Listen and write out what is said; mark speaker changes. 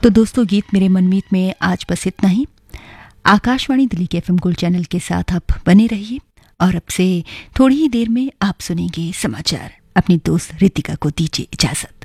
Speaker 1: तो दोस्तों, गीत मेरे मनमीत में आज बस इतना ही। आकाशवाणी दिल्ली के FM गोल्ड चैनल के साथ आप बने रहिए और अब से थोड़ी ही देर में आप सुनेंगे समाचार। अपनी दोस्त रितिका को दीजिए इजाजत।